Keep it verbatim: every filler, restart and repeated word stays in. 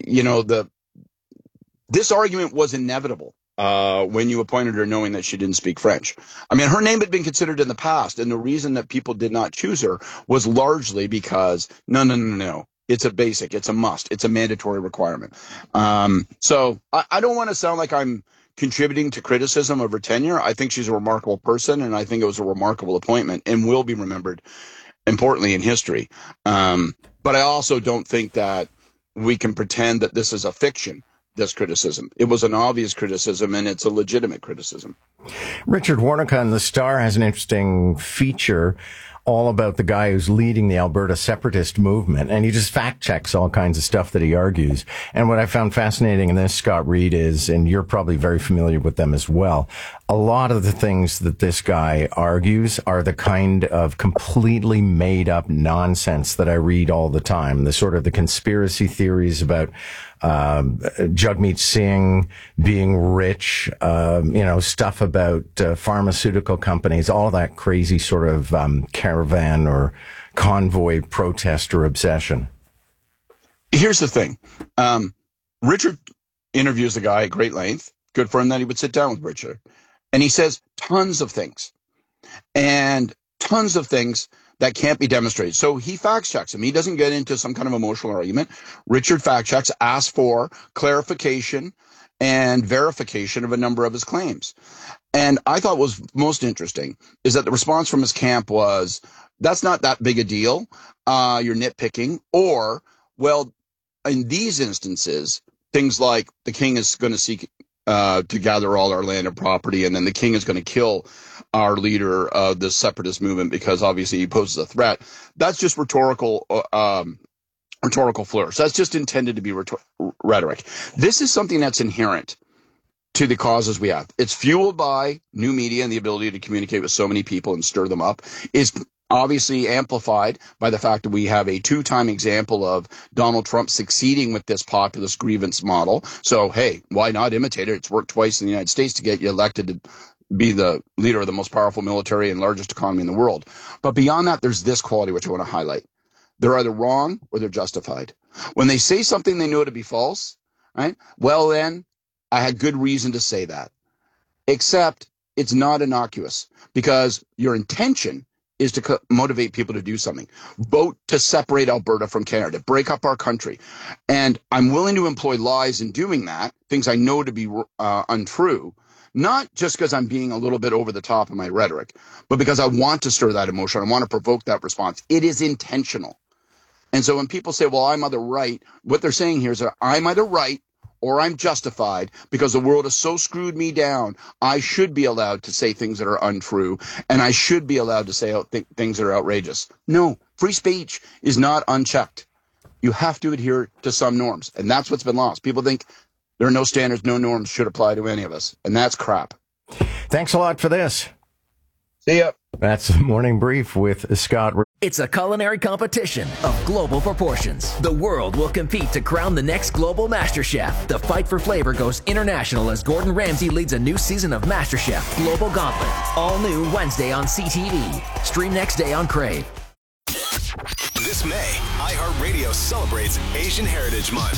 you know, the this argument was inevitable uh, when you appointed her knowing that she didn't speak French. I mean, her name had been considered in the past, and the reason that people did not choose her was largely because, no, no, no, no. It's a basic. It's a must. It's a mandatory requirement. Um, so I, I don't want to sound like I'm contributing to criticism of her tenure. I think she's a remarkable person, and I think it was a remarkable appointment and will be remembered importantly in history. Um, but I also don't think that we can pretend that this is a fiction, this criticism. It was an obvious criticism, and it's a legitimate criticism. Richard Warnica in The Star has an interesting feature all about the guy who's leading the Alberta separatist movement, and he just fact checks all kinds of stuff that he argues. And what I found fascinating in this, Scott Reid, is, and you're probably very familiar with them as well, a lot of the things that this guy argues are the kind of completely made up nonsense that I read all the time. The sort of the conspiracy theories about um, Jagmeet Singh being rich, um, you know, stuff about uh, pharmaceutical companies, all that crazy sort of um, caravan or convoy protest or obsession. Here's the thing. Um, Richard interviews the guy at great length. Good for him that he would sit down with Richard. And he says tons of things. And tons of things that can't be demonstrated. So he fact checks him. He doesn't get into some kind of emotional argument. Richard fact checks, asks for clarification and verification of a number of his claims. And I thought what was most interesting is that the response from his camp was, that's not that big a deal. Uh, you're nitpicking. Or, well, in these instances, things like the king is going to seek uh, to gather all our land and property, and then the king is going to kill our leader of the separatist movement because obviously he poses a threat. That's just rhetorical, um, rhetorical flourish. That's just intended to be rhetor- rhetoric. This is something that's inherent to the causes we have. It's fueled by new media and the ability to communicate with so many people and stir them up. Is obviously amplified by the fact that we have a two-time example of Donald Trump succeeding with this populist grievance model. So, hey, why not imitate it? It's worked twice in the United States to get you elected to be the leader of the most powerful military and largest economy in the world. But beyond that, there's this quality which I want to highlight. They're either wrong or they're justified. When they say something they know to be false, right? Well, then I had good reason to say that. Except it's not innocuous because your intention is to co- motivate people to do something. Vote to separate Alberta from Canada, break up our country. And I'm willing to employ lies in doing that, things I know to be uh, untrue, not just because I'm being a little bit over the top in my rhetoric, but because I want to stir that emotion. I want to provoke that response. It is intentional. And so when people say, well, I'm either right, what they're saying here is that I'm either right or I'm justified because the world has so screwed me down. I should be allowed to say things that are untrue, and I should be allowed to say out th- things that are outrageous. No, free speech is not unchecked. You have to adhere to some norms, and that's what's been lost. People think there are no standards, no norms should apply to any of us, and that's crap. Thanks a lot for this. See ya. That's the Morning Brief with Scott. It's a culinary competition of global proportions. The world will compete to crown the next global master chef. The fight for flavor goes international as Gordon Ramsay leads a new season of MasterChef Global Gauntlet. All new Wednesday on C T V. Stream next day on Crave. This May, iHeartRadio celebrates Asian Heritage Month.